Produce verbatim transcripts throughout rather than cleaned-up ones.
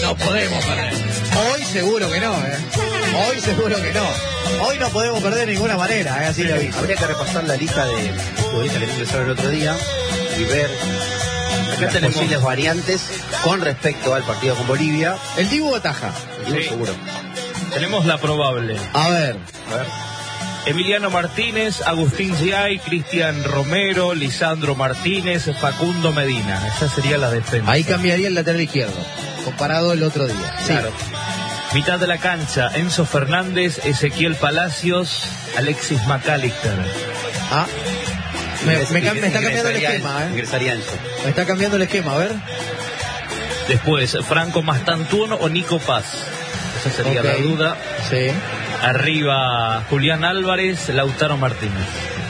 no podemos perder. Hoy seguro que no, ¿eh? Hoy seguro que no. Hoy no podemos perder de ninguna manera, ¿eh? Así lo dice. Habría que repasar la lista de futbolistas que ingresaron el otro día y ver acá las tenemos posibles variantes con respecto al partido con Bolivia. El Dibu ataja. El Dibu Sí. seguro. Tenemos la probable. A ver. A ver. Emiliano Martínez, Agustín Giay, Cristian Romero, Lisandro Martínez, Facundo Medina. Esa sería la defensa. Ahí cambiaría el lateral izquierdo, comparado el otro día. Sí. Claro. Mitad de la cancha, Enzo Fernández, Ezequiel Palacios, Alexis McAllister. Ah. Me, Ingres- me cam- me está cambiando el ingresaría- esquema, ¿eh? Ingresaría Enzo. Me está cambiando el esquema, a ver. Después, Franco Mastantuono o Nico Paz. Esa sería Ok. la duda. Sí. Arriba, Julián Álvarez, Lautaro Martínez.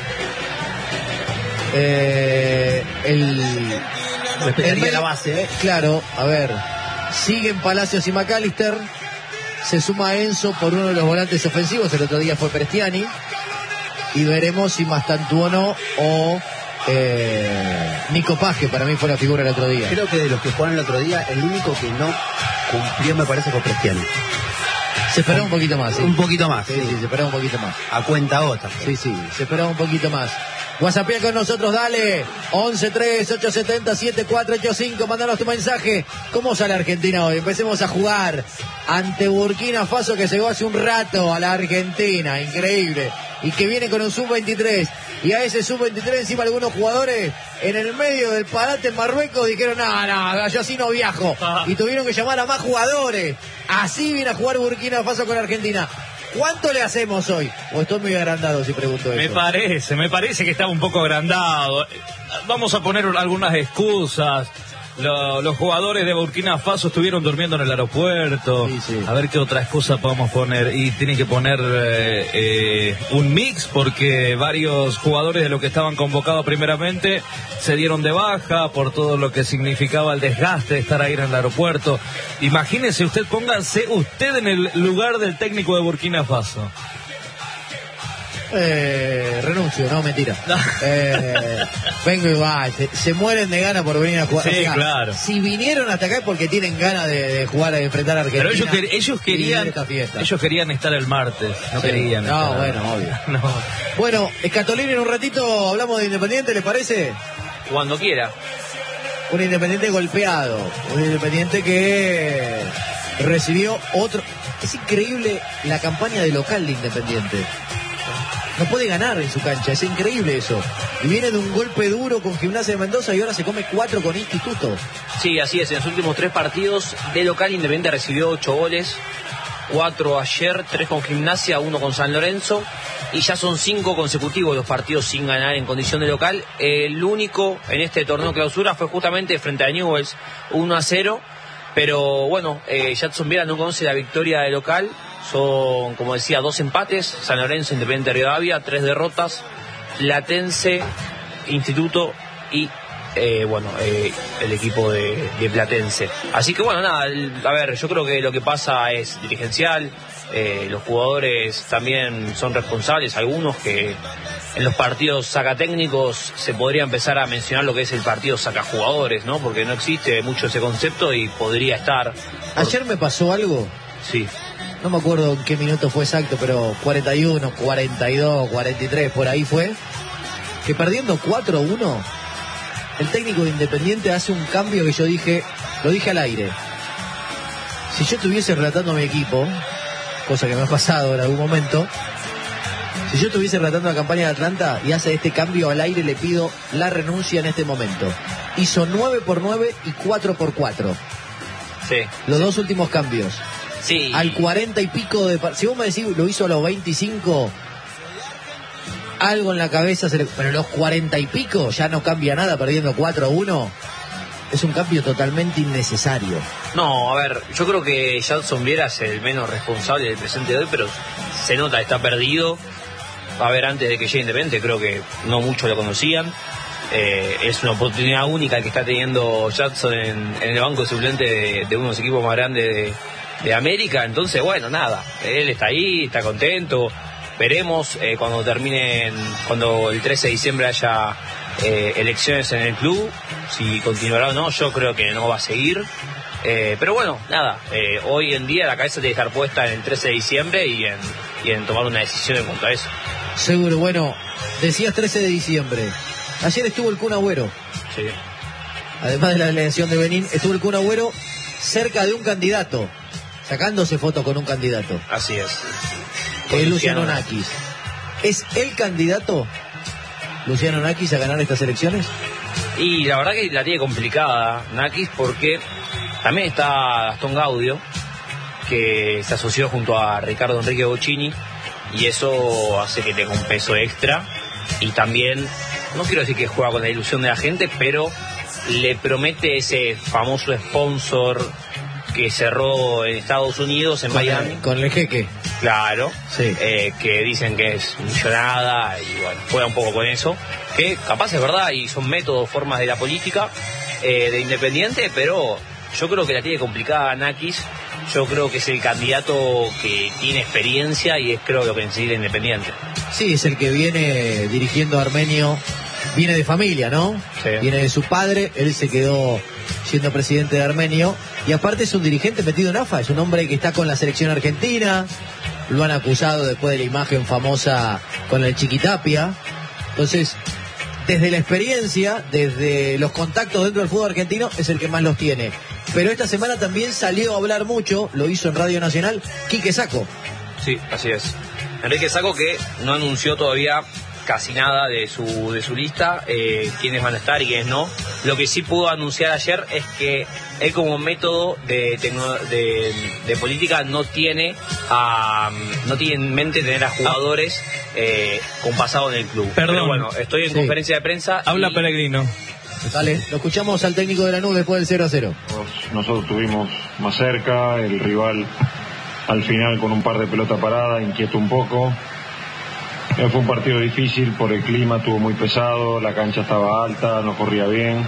Eh, el... Respetaría el- la base, ¿eh? Claro, a ver. Siguen Palacios y McAllister. Se suma Enzo por uno de los volantes ofensivos. El otro día fue Prestiani. Y veremos si Mastantuono o eh, Nico Paz, que para mí fue la figura el otro día. Creo que de los que jugaron el otro día, el único que no cumplió me parece fue Prestiani. Se esperaba un poquito más, ¿sí? Un poquito más. Sí, sí, se esperaba un poquito más. A cuenta otra. Sí, sí, se esperaba un poquito más. WhatsAppea con nosotros, dale. once tres ocho siete cero siete cuatro ocho cinco, mandanos tu mensaje. ¿Cómo sale Argentina hoy? Empecemos a jugar ante Burkina Faso, que llegó hace un rato a la Argentina. Increíble. Y que viene con un sub veintitrés. Y a ese sub veintitrés encima algunos jugadores en el medio del parate en Marruecos dijeron, no, no, yo así no viajo. Y tuvieron que llamar a más jugadores. Así viene a jugar Burkina Faso con Argentina. ¿Cuánto le hacemos hoy? ¿O estoy muy agrandado si pregunto Me eso? parece, me parece que estaba un poco agrandado. Vamos a poner algunas excusas. Lo- los jugadores de Burkina Faso estuvieron durmiendo en el aeropuerto. Sí, sí. A ver qué otra excusa podemos poner. Y tienen que poner eh, eh, un mix porque varios jugadores de los que estaban convocados primeramente se dieron de baja por todo lo que significaba el desgaste de estar ahí en el aeropuerto. Imagínese usted, póngase usted en el lugar del técnico de Burkina Faso. Eh, renuncio, no, mentira. Eh, vengo y va. Se, se mueren de ganas por venir a jugar. Sí, claro. Si vinieron hasta acá es porque tienen ganas de, de jugar, de enfrentar a Argentina. Pero ellos, quer- ellos y vivir querían esta fiesta. ellos querían estar el martes, no Sí. querían No, estar- bueno, obvio. No. Bueno, Escatolini, en un ratito hablamos de Independiente, ¿les parece? Cuando quiera. Un Independiente golpeado. Un Independiente que recibió otro... Es increíble la campaña de local de Independiente. No puede ganar en su cancha, es increíble eso. Y viene de un golpe duro con Gimnasia de Mendoza y ahora se come cuatro con Instituto. Sí, así es. En los últimos tres partidos de local, Independiente recibió ocho goles. Cuatro ayer, tres con Gimnasia, uno con San Lorenzo. Y ya son cinco consecutivos los partidos sin ganar en condición de local. El único en este torneo clausura fue justamente frente a Newell's, uno a cero. Pero bueno, eh, Jadson Viera no conoce la victoria de local. Son, como decía, dos empates. San Lorenzo, Independiente Rivadavia, tres derrotas. Platense, Instituto y, eh, bueno, eh, el equipo de, de Platense. Así que bueno, nada, el- a ver, yo creo que lo que pasa es dirigencial. Eh, los jugadores también son responsables, algunos que en los partidos sacatécnicos se podría empezar a mencionar lo que es el partido sacajugadores, ¿no? Porque no existe mucho ese concepto y podría estar. Ayer me pasó algo, Sí. no me acuerdo en qué minuto fue exacto, pero cuarenta y uno, cuarenta y dos, cuarenta y tres, por ahí fue, que perdiendo cuatro a uno, el técnico de Independiente hace un cambio que yo dije, lo dije al aire. Si yo estuviese relatando a mi equipo, cosa que me ha pasado en algún momento, si yo estuviese relatando la campaña de Atlanta y hace este cambio al aire, le pido la renuncia en este momento. Hizo nueve por nueve y cuatro por cuatro. Sí. Los dos últimos cambios. Sí. Al cuarenta y pico de... par- Si vos me decís, lo hizo a los veinticinco, algo en la cabeza, se le... pero a los cuarenta y pico ya no cambia nada, perdiendo cuatro a uno. Es un cambio totalmente innecesario. No, a ver, yo creo que Jadson Viera es el menos responsable del presente de hoy, pero se nota, está perdido. A ver, antes de que llegue Independiente, creo que no muchos lo conocían. Eh, es una oportunidad única que está teniendo Jadson en, en el banco suplente de, de uno de los equipos más grandes de, de América. Entonces, bueno, nada, él está ahí, está contento. Veremos eh, cuando terminen, cuando el trece de diciembre haya eh, elecciones en el club, si continuará o no. Yo creo que no va a seguir. Eh, pero bueno, nada, eh, hoy en día la cabeza tiene que estar puesta en el trece de diciembre y en, y en tomar una decisión en cuanto a eso. Seguro, bueno, decías trece de diciembre. Ayer estuvo el Kun Agüero. Sí. Además de la delegación de Benín, estuvo el Kun Agüero cerca de un candidato, sacándose fotos con un candidato. Así es. Es Luciano Nakis. ¿Es el candidato Luciano Nakis a ganar estas elecciones? Y la verdad que la tiene complicada Nakis, porque también está Gastón Gaudio, que se asoció junto a Ricardo Enrique Bocchini, y eso hace que tenga un peso extra. Y también, no quiero decir que juega con la ilusión de la gente, pero le promete ese famoso sponsor que cerró en Estados Unidos, en con Miami. El, con el jeque. Claro, sí. eh, que dicen que es millonada y bueno, juega un poco con eso, que capaz es verdad y son métodos, formas de la política eh, de Independiente, pero yo creo que la tiene complicada Nakis. Yo creo que es el candidato que tiene experiencia y es creo lo que necesita Independiente. Sí, es el que viene dirigiendo a Armenio, viene de familia, ¿no? Sí. Viene de su padre, él se quedó siendo presidente de Armenio y aparte es un dirigente metido en A F A, es un hombre que está con la selección argentina, lo han acusado después de la imagen famosa con el Chiquitapia. Entonces, desde la experiencia, desde los contactos dentro del fútbol argentino, es el que más los tiene. Pero esta semana también salió a hablar mucho, lo hizo en Radio Nacional, Quique Sacco. Sí, así es. Enrique Sacco, que no anunció todavía casi nada de su de su lista, eh, quiénes van a estar y quiénes no. Lo que sí pudo anunciar ayer es que él como método de tecno, de, de política no tiene a, no tiene en mente tener a jugadores eh, con pasado en el club. Perdón. Pero bueno, estoy en Sí. conferencia de prensa. Habla y... Pellegrino. Dale, lo escuchamos al técnico de Lanús después del cero a cero. Nosotros estuvimos más cerca, el rival al final con un par de pelota parada inquietó un poco. Eh, Fue un partido difícil por el clima, estuvo muy pesado, la cancha estaba alta, no corría bien.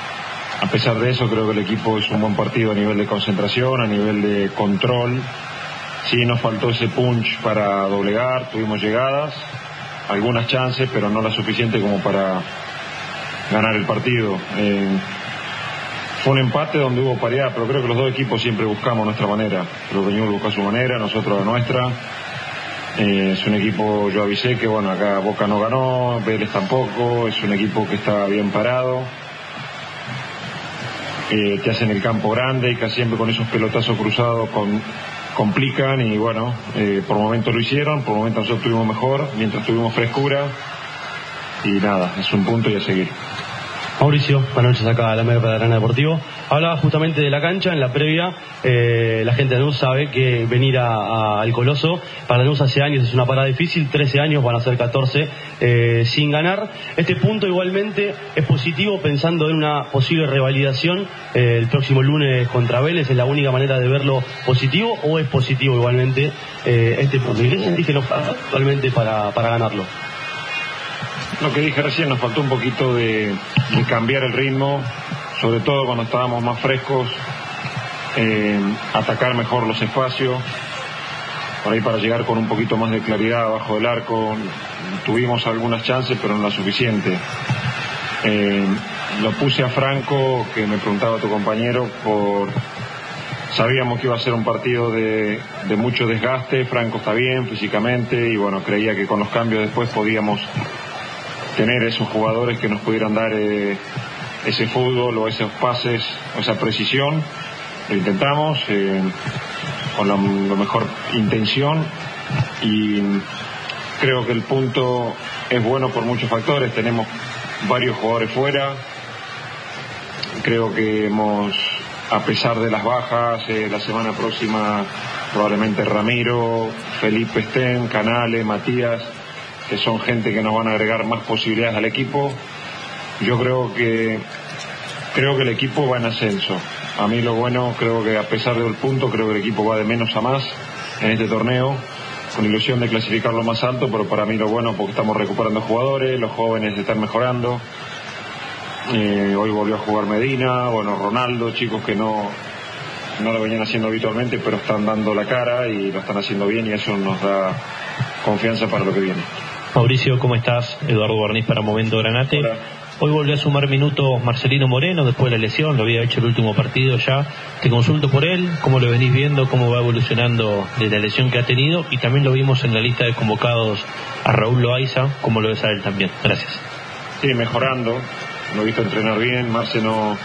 A pesar de eso, creo que el equipo hizo un buen partido a nivel de concentración, a nivel de control. Sí, nos faltó ese punch para doblegar, tuvimos llegadas, algunas chances, pero no las suficientes como para ganar el partido. Eh, fue un empate donde hubo paridad, pero creo que los dos equipos siempre buscamos nuestra manera. Creo que Ñublense buscó su manera, nosotros la nuestra. Eh, es un equipo, yo avisé que bueno, acá Boca no ganó, Vélez tampoco, es un equipo que está bien parado, eh, que hacen el campo grande y que siempre con esos pelotazos cruzados con, complican y bueno, eh, por momentos lo hicieron, por momentos nosotros estuvimos mejor, mientras tuvimos frescura y nada, es un punto y a seguir. Mauricio, buenas noches acá a la Media Padrana Deportivo. Hablaba justamente de la cancha en la previa. Eh, la gente de Lanús sabe que venir a, a, al Coloso para Lanús hace años es una parada difícil. trece años, van a ser catorce eh, sin ganar. Este punto igualmente es positivo pensando en una posible revalidación eh, el próximo lunes contra Vélez. ¿Es la única manera de verlo positivo o es positivo igualmente eh, este punto? ¿Y qué sentís que nos falta actualmente para, para ganarlo? Lo que dije recién, nos faltó un poquito de, de cambiar el ritmo, sobre todo cuando estábamos más frescos, eh, atacar mejor los espacios, por ahí para llegar con un poquito más de claridad abajo del arco. Tuvimos algunas chances, pero no las suficientes. Eh, lo puse a Franco, que me preguntaba tu compañero, por sabíamos que iba a ser un partido de, de mucho desgaste. Franco está bien físicamente y bueno, creía que con los cambios después podíamos tener esos jugadores que nos pudieran dar eh, ese fútbol o esos pases o esa precisión. Lo intentamos eh, con la, la mejor intención y creo que el punto es bueno por muchos factores. Tenemos varios jugadores fuera, creo que hemos, a pesar de las bajas, eh, la semana próxima probablemente Ramiro, Felipe estén, Canales, Matías, que son gente que nos van a agregar más posibilidades al equipo. Yo creo que creo que el equipo va en ascenso. A mí lo bueno, creo que a pesar del punto, creo que el equipo va de menos a más en este torneo, con ilusión de clasificarlo más alto, pero para mí lo bueno porque estamos recuperando jugadores, los jóvenes están mejorando. Eh, hoy volvió a jugar Medina, bueno, Ronaldo, chicos que no, no lo venían haciendo habitualmente, pero están dando la cara y lo están haciendo bien y eso nos da confianza para lo que viene. Mauricio, ¿cómo estás? Eduardo Barniz para Momento Granate. Hola. Hoy volvió a sumar minutos Marcelino Moreno después de la lesión, lo había hecho el último partido ya. Te consulto por él, cómo lo venís viendo, cómo va evolucionando de la lesión que ha tenido, y también lo vimos en la lista de convocados a Raúl Loaiza, cómo lo ves a él también. Gracias. Sí, mejorando, lo he visto entrenar bien. Marce no,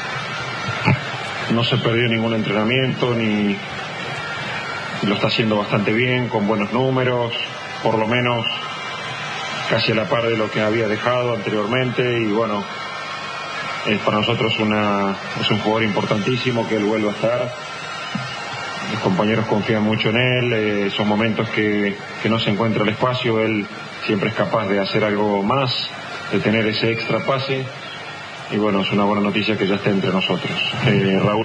no se perdió ningún entrenamiento, ni lo está haciendo bastante bien, con buenos números, por lo menos casi a la par de lo que había dejado anteriormente, y bueno, es para nosotros una, es un jugador importantísimo que él vuelva a estar. Los compañeros confían mucho en él, eh, son momentos que, que no se encuentra el espacio, él siempre es capaz de hacer algo más, de tener ese extra pase, y bueno, es una buena noticia que ya esté entre nosotros. Eh, Raúl.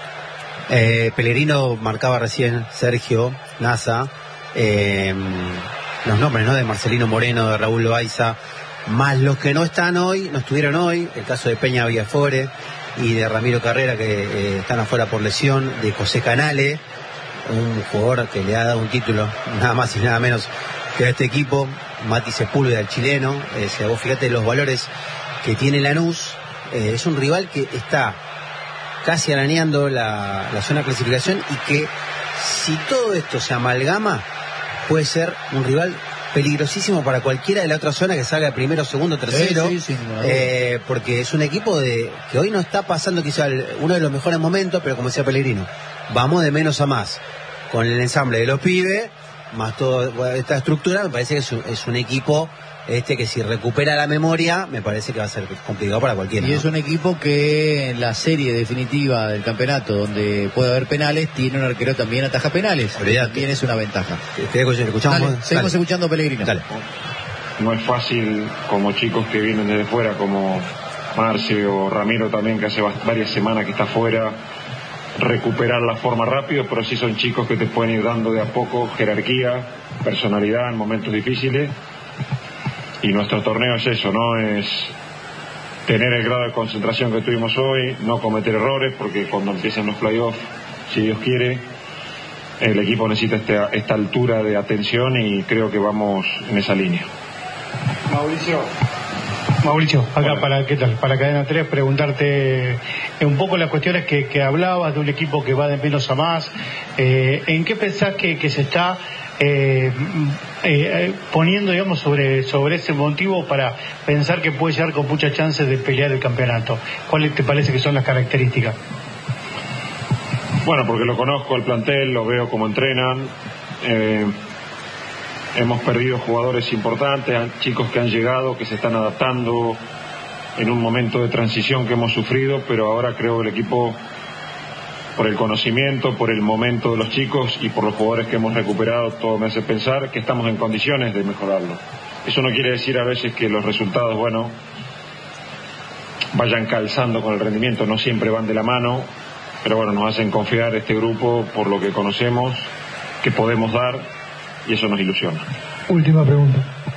Eh, Pellegrino marcaba recién, Sergio, Nasa, eh, los nombres, ¿no? De Marcelino Moreno, de Raúl Loaiza, más los que no están hoy, no estuvieron hoy, el caso de Peña Villafore y de Ramiro Carrera, que eh, están afuera por lesión, de José Canale, un jugador que le ha dado un título, nada más y nada menos que a este equipo, Mati Sepúlveda, el chileno. Eh, si vos fíjate los valores que tiene Lanús, eh, es un rival que está casi arañando la, la zona de clasificación, y que si todo esto se amalgama puede ser un rival peligrosísimo para cualquiera de la otra zona que salga primero, segundo, tercero, sí, sí, sí, no, eh, porque es un equipo de que hoy no está pasando quizá uno de los mejores momentos, pero como decía Pellegrino, vamos de menos a más con el ensamble de los pibes más toda esta estructura. Me parece que es un, es un equipo este que si recupera la memoria, me parece que va a ser complicado para cualquiera. Y ¿no? es un equipo que en la serie definitiva del campeonato, donde puede haber penales, tiene un arquero también ataja penales. También es una ventaja. ¿Escuchamos? Dale, seguimos Dale. escuchando a Pellegrino. Dale. No es fácil, como chicos que vienen desde fuera, como Marce o Ramiro también, que hace varias semanas que está fuera, recuperar la forma rápido, pero sí son chicos que te pueden ir dando de a poco jerarquía, personalidad en momentos difíciles. Y nuestro torneo es eso, ¿no? Es tener el grado de concentración que tuvimos hoy, no cometer errores, porque cuando empiecen los playoffs, si Dios quiere, el equipo necesita este, esta altura de atención, y creo que vamos en esa línea. Mauricio, Mauricio, acá Hola. para ¿qué tal? Para Cadena tres, preguntarte eh, un poco las cuestiones que, que hablabas de un equipo que va de menos a más. Eh, ¿En qué pensás que, que se está eh, eh, poniendo, digamos, sobre, sobre ese motivo para pensar que puede llegar con muchas chances de pelear el campeonato? ¿Cuáles te parece que son las características? Bueno, porque lo conozco el plantel, lo veo cómo entrenan. Eh, hemos perdido jugadores importantes, chicos que han llegado, que se están adaptando en un momento de transición que hemos sufrido, pero ahora creo que el equipo, por el conocimiento, por el momento de los chicos y por los jugadores que hemos recuperado, todo me hace pensar que estamos en condiciones de mejorarlo. Eso no quiere decir a veces que los resultados, bueno, vayan calzando con el rendimiento, no siempre van de la mano, pero bueno, nos hacen confiar este grupo por lo que conocemos, que podemos dar, y eso nos ilusiona. Última pregunta.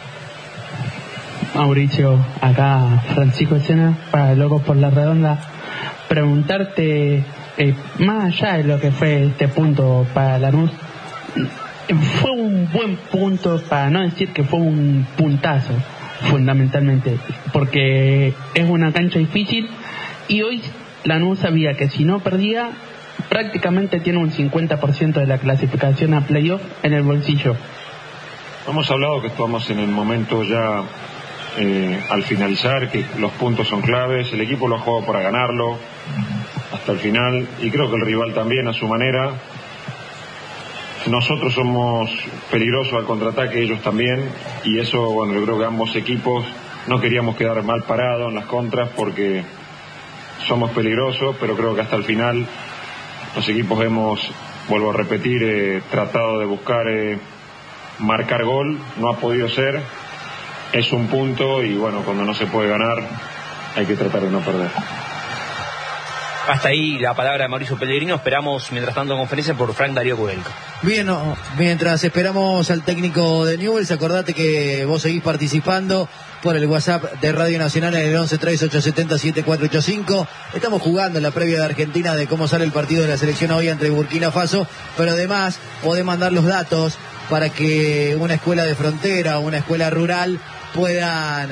Mauricio, acá Francisco Escena, para Locos por la Redonda. Preguntarte, eh, más allá de lo que fue este punto para Lanús, fue un buen punto, para no decir que fue un puntazo, fundamentalmente, porque es una cancha difícil, y hoy Lanús sabía que si no perdía, prácticamente tiene un cincuenta por ciento de la clasificación a playoff en el bolsillo. Hemos hablado que estamos en el momento ya eh, al finalizar, que los puntos son claves, el equipo lo ha jugado para ganarlo hasta el final, y creo que el rival también a su manera. Nosotros somos peligrosos al contraataque, ellos también, y eso, bueno, yo creo que ambos equipos no queríamos quedar mal parados en las contras, porque somos peligrosos, pero creo que hasta el final los equipos hemos, vuelvo a repetir, eh, tratado de buscar eh, marcar gol, no ha podido ser, es un punto, y bueno, cuando no se puede ganar hay que tratar de no perder. Hasta ahí la palabra de Mauricio Pellegrino. Esperamos, mientras tanto, conferencia por Frank Darío Kudelka. Bien, no, mientras esperamos al técnico de Newell's, acordate que vos seguís participando por el WhatsApp de Radio Nacional en el once tres ocho siete cero siete cuatro ocho cinco. Estamos jugando en la previa de Argentina de cómo sale el partido de la selección hoy entre Burkina Faso, pero además podés mandar los datos para que una escuela de frontera o una escuela rural puedan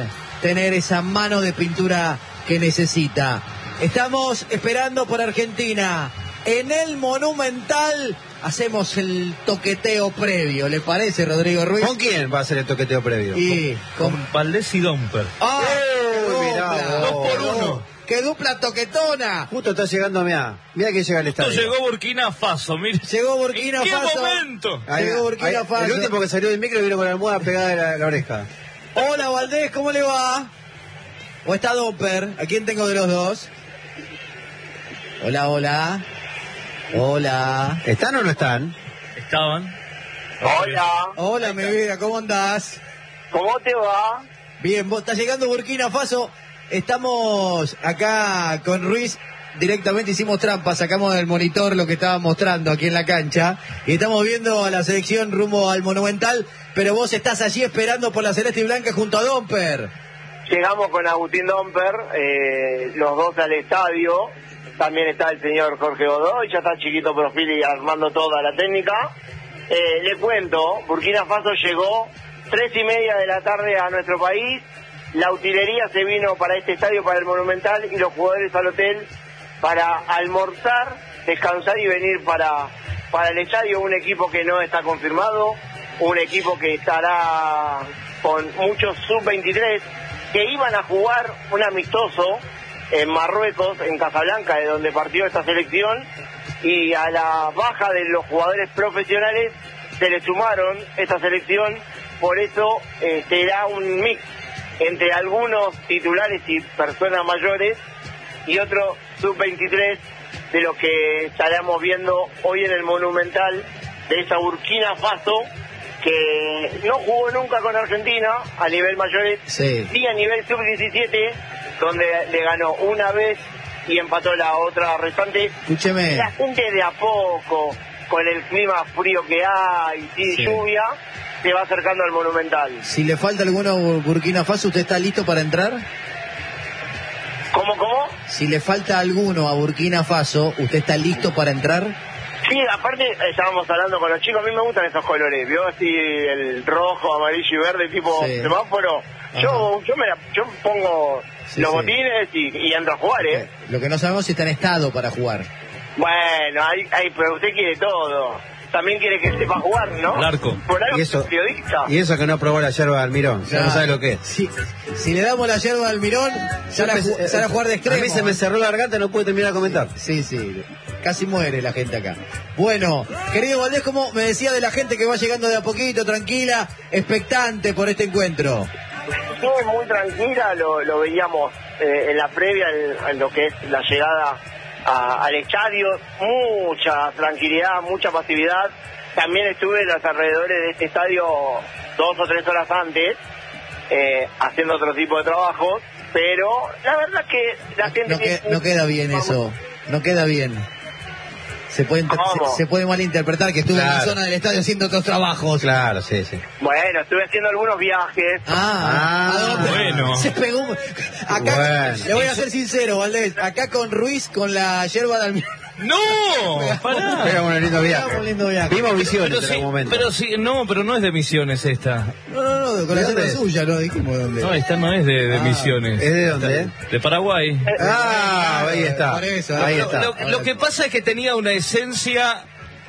tener esa mano de pintura que necesita. Estamos esperando por Argentina. En el Monumental hacemos el toqueteo previo, ¿le parece, Rodrigo Ruiz? ¿Con quién va a ser el toqueteo previo? Y con, con Valdés y Domper. ¡Ah! ¡Oh, mirá, dos vos, por uno! ¡Qué dupla toquetona! Justo está llegando, mirá. Mirá que llega el estadio. Justo llegó Burkina Faso, mire. Llegó Burkina ¿En qué Faso. momento? Ahí, Llegó Burkina ahí, Faso. El último que salió del micro vino con la almohada pegada de la, la oreja. Hola, Valdés, ¿cómo le va? ¿O está Domper? ¿A quién tengo de los dos? Hola, hola. Hola. ¿Están o no están? Estaban. Hola. Hola, mi vida, ¿cómo andás? ¿Cómo te va? Bien, vos estás llegando Burkina Faso. Estamos acá con Ruiz. Directamente hicimos trampa, sacamos del monitor lo que estaba mostrando aquí en la cancha. Y estamos viendo a la selección rumbo al Monumental. Pero vos estás allí esperando por la Celeste y Blanca junto a Domper. Llegamos con Agustín Domper, eh, los dos al estadio. También está el señor Jorge Godoy, ya está Chiquito Profili y armando toda la técnica. Eh, le cuento, Burkina Faso llegó tres y media de la tarde a nuestro país. La utilería se vino para este estadio, para el Monumental, y los jugadores al hotel para almorzar, descansar y venir para, para el estadio. Un equipo que no está confirmado, un equipo que estará con muchos sub veintitrés que iban a jugar un amistoso en Marruecos, en Casablanca, de donde partió esta selección, y a la baja de los jugadores profesionales se le sumaron esta selección. Por eso eh, será un mix entre algunos titulares y personas mayores y otro sub veintitrés de lo que estaremos viendo hoy en el Monumental, de esa Burkina Faso que no jugó nunca con Argentina a nivel mayores, sí, sí a nivel sub diecisiete, donde le ganó una vez y empató la otra restante. Escúcheme. La gente de a poco, con el clima frío que hay, sin Sí. lluvia, se va acercando al Monumental. Si le falta alguno a Burkina Faso, ¿usted está listo para entrar? ¿Cómo, cómo? Si le falta alguno a Burkina Faso, ¿usted está listo para entrar? Sí, aparte estábamos hablando con los chicos, a mí me gustan esos colores, ¿vio? Así el rojo, amarillo y verde, tipo Sí. semáforo. Yo, yo, me la, yo pongo Sí, los sí. botines y, y entro a jugar, ¿eh? Lo que no sabemos es si está en estado para jugar. Bueno, ahí, ahí, pero usted quiere todo. También quiere que sepa jugar, ¿no? El arco. Por algo Y es eso, periodista. y eso que no probó la yerba de Almirón, ya no sabe lo que es. Si, si le damos la yerba al Mirón, sale a, Yo ju- me- sale a jugar de extremo. A mí se me cerró la garganta, no pude terminar de comentar. Sí, sí, casi muere la gente acá. Bueno, querido Valdés, como me decía de la gente que va llegando de a poquito, tranquila, expectante por este encuentro. Sí, muy tranquila, lo, lo veíamos eh, en la previa, en, en lo que es la llegada a- al estadio, mucha tranquilidad, mucha pasividad. También estuve en los alrededores de este estadio dos o tres horas antes, eh, haciendo otro tipo de trabajos, pero la verdad que la gente... No, que- no queda bien eso, no queda bien. Se puede, inter- ¿Cómo? se, se puede malinterpretar que estuve en la Claro. zona del estadio haciendo otros trabajos. Claro, sí, sí. Bueno, estuve haciendo algunos viajes. Ah, Ah, ¿a dónde? bueno. Se pegó. un- Acá, Bueno. le voy a ser sincero, Valdés. Acá con Ruiz, con la yerba de Almirón. ¡No! ¡Pará! Era un lindo viaje. Pegamos un lindo viaje. Vimos visiones Pero en sí, algún momento. pero sí, no, pero no es de Misiones esta. No, no, no, con la ¿De yerba dónde es? suya, no dijimos dónde. No, esta no es de, de Ah, Misiones. ¿Es de dónde? De Paraguay. Ah, ahí está. Por eso, Ahí lo- está. Lo, lo que pasa es que tenía una esencia.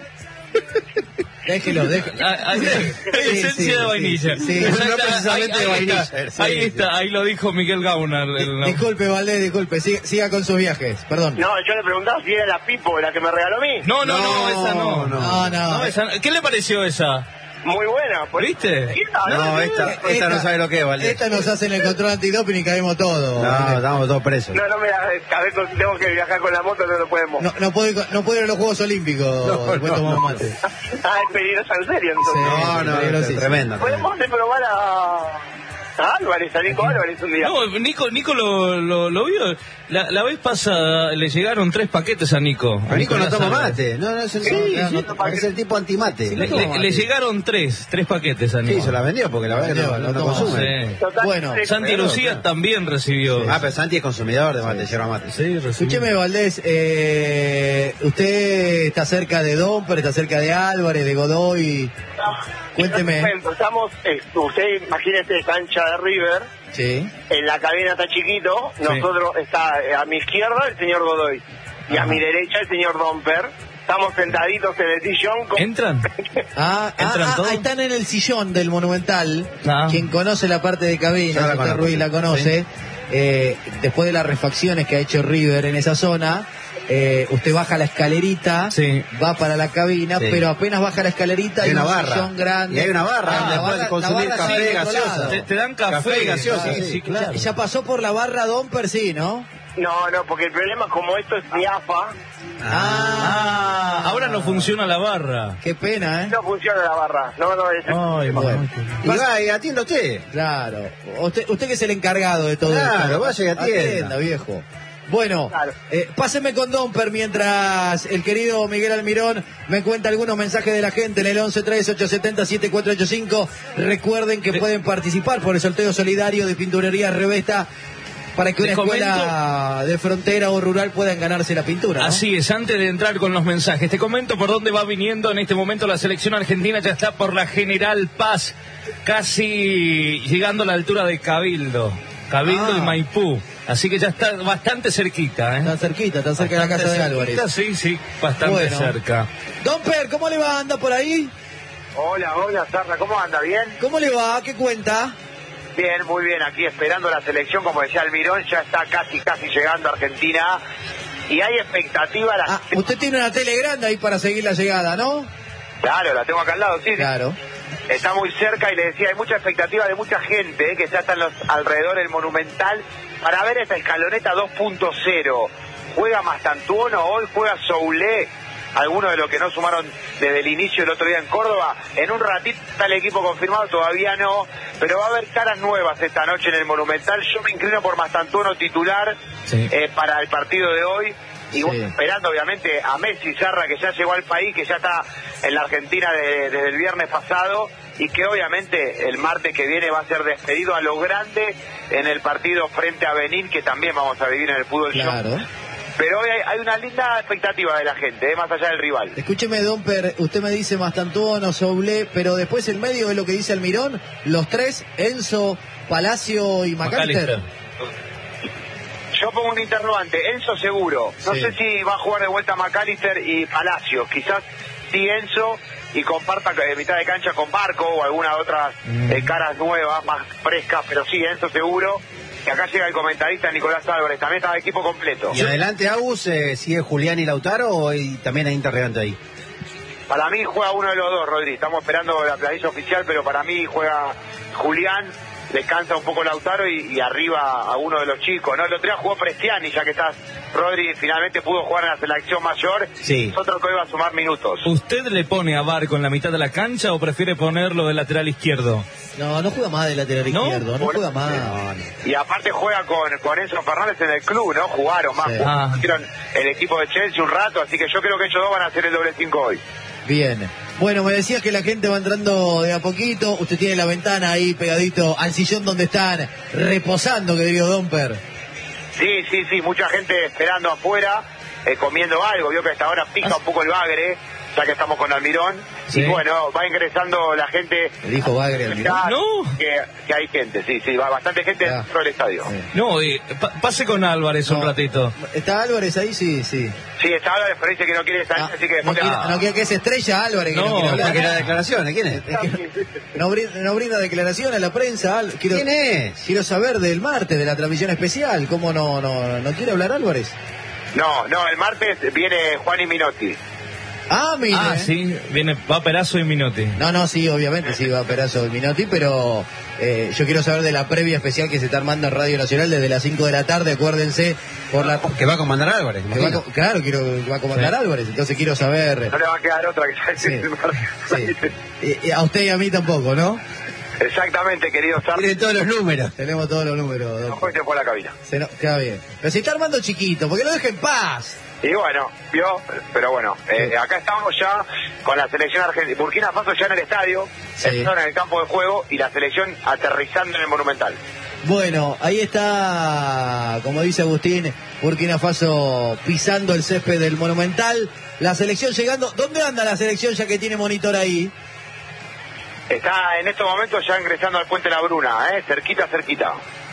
Déjelo, déjelo. Ah, ah, esencia sí, de sí, vainilla. sí, sí. No Exacta- precisamente ahí, de ahí vainilla. está, Sí, ahí sí. está, ahí lo dijo Miguel Gaunar. el- Disculpe, Valdés, disculpe. Siga, siga con sus viajes, perdón. No, yo le preguntaba si era la Pipo, la que me regaló a mí. No, no, no, No, esa no. no. No, no. No, esa no. ¿Qué le pareció esa? Muy buena. por- ¿Viste? No, esta, esta no sabe lo que es, Valdés. Esta nos hacen el control antidoping y caemos todos. No, Valdés. estamos todos presos. No, no me la... A ver, tengo que viajar con la moto, no lo podemos. No, no puede, ir- no puede ir a los Juegos Olímpicos. No, después no, tomamos no. mate. Ah, es peligrosa en serio, entonces. Sí. No, no, peligrosísimo. tremendo. Podemos hacer probar a... a Álvarez, a Nico Álvarez un día. No, Nico, Nico lo, lo, lo vio. La, la vez pasada le llegaron tres paquetes a Nico. A Nico no Nicolás toma Álvarez. mate. No, no, es el, Sí, no, sí, no, es el tipo antimate. Le, toma le- mate. le llegaron tres, tres paquetes a Nico. Sí, se la vendió porque la verdad que no, vendió, no, lo no toma. consume. Sí. Total, Bueno, sí, Santi pero- Lucía también recibió. Ah, pero Santi es consumidor de mate, yerba mate. Sí, recibió. Escúcheme, Valdés, eh, usted está cerca de Domper, está cerca de Álvarez, de Godoy. Cuénteme. Bueno, estamos, eh, usted imagínese cancha de River, Sí. En la cabina está chiquito, Sí. nosotros está eh, a mi izquierda el señor Godoy y Ajá. a mi derecha el señor Domper. Estamos sentaditos en el sillón. Con... ¿Entran? Ah, ¿Entran ah, ah, todos? están en el sillón del Monumental. Ah. Quien conoce la parte de cabina, Yo la usted conozco, Ruiz la conoce. sí. Eh, después de las refacciones que ha hecho River en esa zona, eh, usted baja la escalerita, Sí. va para la cabina, Sí. pero apenas baja la escalerita Hay hay una un barra. sillón grande. Y hay una barra Ah, donde la puedes barra- consumir la barra café, sigue del otro gaseosa. lado. Te, te dan café, Café, gaseosa, sí, sí, sí, claro. Ya pasó por la barra Domper, sí, ¿no? No, no, porque el problema como esto es de A F A, Ah, ahora no funciona la barra. Qué pena, ¿eh? no funciona la barra. No, no, es... Ay, Bueno, Y va y atienda usted. claro. Usted, usted que es el encargado de todo Claro, esto. vaya y atienda. viejo. Bueno, Claro. eh, páseme con Domper mientras el querido Miguel Almirón me cuenta algunos mensajes de la gente en el once tres ocho siete cero siete cuatro ocho cinco. Recuerden que pueden participar por el sorteo solidario de Pinturería Revesta para que una Les escuela de frontera o rural puedan ganarse la pintura, ¿no? Así es, antes de entrar con los mensajes, te comento por dónde va viniendo en este momento la selección argentina. Ya está por la General Paz, casi llegando a la altura de Cabildo, Cabildo Ah. y Maipú. Así que ya está bastante cerquita, ¿eh? Está cerquita, está cerca de la casa de Bastante Álvarez. cerquita, Sí, sí, bastante Bueno. cerca. Domper, ¿cómo le va? ¿Anda por ahí? Hola, hola, Sarra, ¿cómo anda? ¿Bien? ¿Cómo le va? ¿Qué cuenta? Bien, muy bien, aquí esperando la selección, como decía Almirón, ya está casi, casi llegando a Argentina y hay expectativa. La... Ah, usted tiene una tele grande ahí para seguir la llegada, ¿no? Claro, la tengo acá al lado, sí, sí. Claro. Está muy cerca y le decía, hay mucha expectativa de mucha gente eh, que ya está en los alrededores del Monumental para ver esta escaloneta dos punto cero. Juega Mastantuono, hoy juega Soulé, algunos de los que no sumaron desde el inicio el otro día en Córdoba. En un ratito está el equipo confirmado, todavía no, pero va a haber caras nuevas esta noche en el Monumental. Yo me inclino por Mastantuono titular Sí. eh, para el partido de hoy. Y Sí. bueno, esperando obviamente a Messi Zarra, que ya llegó al país, que ya está en la Argentina de- desde el viernes pasado y que obviamente el martes que viene va a ser despedido a lo grande en el partido frente a Benín, que también vamos a vivir en el fútbol show. Claro. Pero hoy hay, hay una linda expectativa de la gente, eh, más allá del rival. Escúcheme, Domper, usted me dice Mastantuono, Soulé, pero después el medio es lo que dice Almirón, los tres, Enzo, Palacio y McAllister. Yo pongo un interrogante, Enzo seguro, no Sí. sé si va a jugar de vuelta McAllister y Palacios, quizás sí Enzo y comparta eh, mitad de cancha con Barco o alguna otra Mm. eh, caras nuevas, más frescas, pero sí Enzo seguro. Y acá llega el comentarista Nicolás Álvarez, también está de equipo completo. Y adelante, Agus, eh, ¿sigue Julián y Lautaro o hay también hay interrogante ahí? Para mí juega uno de los dos, Rodri, estamos esperando la planilla oficial, pero para mí juega Julián, descansa un poco Lautaro y, y arriba a uno de los chicos, ¿no? El otro día jugó Prestiani, ya que estás, Rodri, finalmente pudo jugar en la selección mayor, Sí. otro que iba a sumar minutos. ¿Usted le pone a Barco en la mitad de la cancha o prefiere ponerlo de lateral izquierdo? No, no juega más de lateral ¿No? izquierdo, no Por- juega más. Y aparte juega con, con Enzo Fernández en el club, ¿no? Jugaron más, Sí. Ah. hicieron el equipo de Chelsea un rato, así que yo creo que ellos dos van a hacer el doble cinco hoy. Bien. Bueno, me decías que la gente va entrando de a poquito. Usted tiene la ventana ahí pegadito al sillón donde están reposando, querido Domper. Sí, sí, sí, mucha gente esperando afuera, eh, comiendo algo, vio que hasta ahora pica un poco el bagre, ya que estamos con Almirón, Sí. y bueno, va ingresando la gente. Le dijo Bagre al Ya, No. que, que hay gente, sí, sí, va bastante gente Ah. dentro del estadio. Sí. No, eh, pa- pase con Álvarez un No. ratito. ¿Está Álvarez ahí? Sí, sí. Sí, está Álvarez, pero dice que no quiere estar, Ah, así que no, después quiere, le- no quiere que se estrella Álvarez, que no, No, quiere hablar. ¿Quién quiere declaraciones? ¿Quién es? Es que no, brinda, no brinda declaración a la prensa. Al- Quiero, ¿Quién es? quiero saber del martes, de la transmisión especial. ¿Cómo no, no, no quiere hablar Álvarez? No, no, el martes viene Juan y Minotti. Ah, mire. Ah, sí, viene va Perazo y Minotti. No, no, sí, obviamente sí va a Perazo Minotti, pero eh, yo quiero saber de la previa especial que se está armando en Radio Nacional desde las cinco de la tarde, acuérdense, por la... Que va a comandar Álvarez, me que va a imagino. co- claro, quiero que va a comandar Sí. Álvarez, entonces quiero saber... No le va a quedar otra que sea Sí, el martes. sí. Y- y a usted y a mí tampoco, ¿no? Exactamente, querido Sarri. Tiene todos los números. Tenemos todos los números. No doctor. fuiste por la cabina. Se no- queda bien. Pero se está armando chiquito, porque lo deje en paz. Y bueno, vio, pero bueno, eh, acá estamos ya con la selección argentina. Burkina Faso ya en el estadio, Sí. están en el campo de juego y la selección aterrizando en el Monumental. Bueno, ahí está, como dice Agustín, Burkina Faso pisando el césped del Monumental. La selección llegando. ¿Dónde anda la selección ya que tiene monitor ahí? Está en estos momentos ya ingresando al Puente La Bruna, ¿eh? cerquita, cerquita.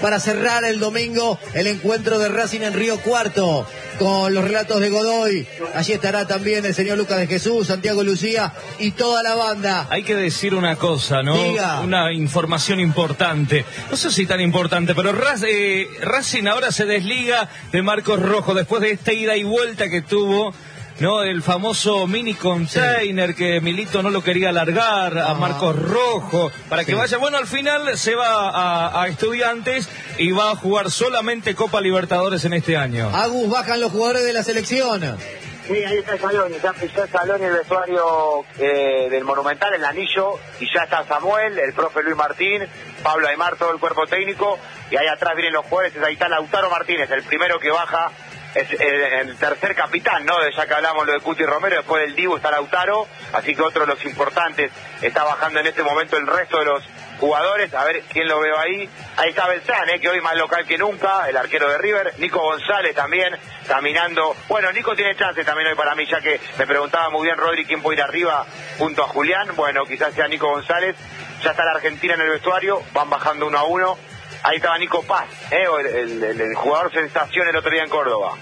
para cerrar el domingo el encuentro de Racing en Río Cuarto, con los relatos de Godoy. Allí estará también el señor Lucas de Jesús, Santiago Lucía y toda la banda. Hay que decir una cosa, ¿no? Diga. Una información importante. No sé si tan importante, pero Raz- eh, Racing ahora se desliga de Marcos Rojo después de esta ida y vuelta que tuvo, ¿no? El famoso mini container, sí, que Milito no lo quería largar a Marcos Rojo para que sí. vaya. Bueno, al final se va a, a Estudiantes y va a jugar solamente Copa Libertadores en este año. Agus, bajan los jugadores de la selección. Sí, ahí está el salón, ya pisó el salón y el vestuario eh, del Monumental, el anillo, y ya está Samuel, el profe Luis Martín, Pablo Aymar, todo el cuerpo técnico, y ahí atrás vienen los jugadores, ahí está Lautaro Martínez, el primero que baja. Es el, el tercer capitán, ¿no? Ya que hablamos lo de Cuti Romero, después del Dibu está Lautaro, así que otro de los importantes está bajando en este momento el resto de los jugadores. A ver quién lo veo ahí. Ahí está Beltrán, ¿eh? Que hoy más local que nunca, el arquero de River. Nico González también, caminando. Bueno, Nico tiene chance también hoy para mí, ya que me preguntaba muy bien Rodri quién puede ir arriba junto a Julián. Bueno, quizás sea Nico González. Ya está la Argentina en el vestuario, van bajando uno a uno. Ahí estaba Nico Paz, ¿eh? el, el, el jugador sensación el otro día en Córdoba.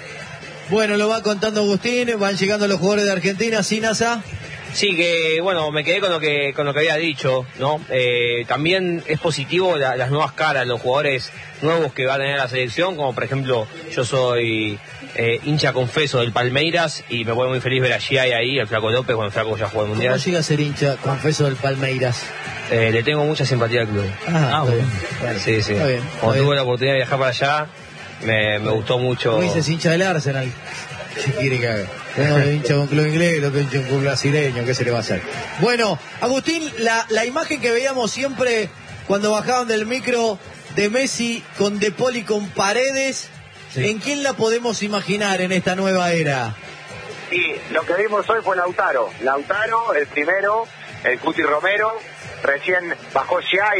Bueno, lo va contando Agustín, van llegando los jugadores de Argentina, ¿sí, Nasa? Sí, que bueno, me quedé con lo que con lo que había dicho, ¿no? Eh, también es positivo la, las nuevas caras, los jugadores nuevos que va a tener la selección, como por ejemplo, yo soy eh, hincha confeso del Palmeiras y me voy muy feliz ver a Giai ahí, el Flaco López, cuando el Flaco ya jugó el Mundial. ¿Cómo llega a ser hincha confeso del Palmeiras? Eh, le tengo mucha simpatía al club. Ah, ah bueno. Bueno, sí, sí. Está bien, Cuando está tuve bien. la oportunidad de viajar para allá, me, me gustó mucho. ¿Cómo dices hincha del Arsenal? ¿Qué quiere que haga? Uno de hincha de un club inglés, el otro hincha de un club brasileño, ¿qué se le va a hacer? Bueno, Agustín, la, la imagen que veíamos siempre cuando bajaban del micro de Messi con De Paul y con Paredes, sí. ¿En quién la podemos imaginar en esta nueva era? Sí, lo que vimos hoy fue Lautaro. Lautaro, el primero, el Cuti Romero, recién bajó Giai.